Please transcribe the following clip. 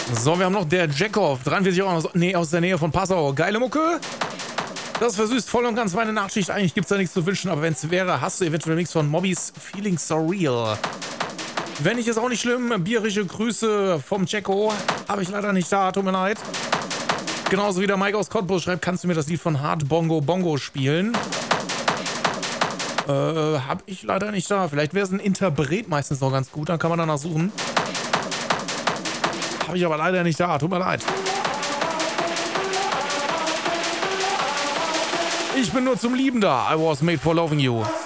So, wir haben noch der Jackov, 43 Euro aus der Nähe von Passau. Geile Mucke. Das versüßt voll und ganz meine Nachtschicht. Eigentlich gibt es da nichts zu wünschen, aber wenn es wäre, hast du eventuell nichts von Mobbys Feeling Surreal. Wenn nicht, ist auch nicht schlimm. Bierische Grüße vom Jacko. Habe ich leider nicht da, tut mir leid. Genauso wie der Mike aus Cottbus schreibt, kannst du mir das Lied von Hard Bongo Bongo spielen? Hab ich leider nicht da. Vielleicht wäre es ein Interpret meistens noch ganz gut, dann kann man danach suchen. Habe ich aber leider nicht da, tut mir leid. Ich bin nur zum Lieben da. I was made for loving you.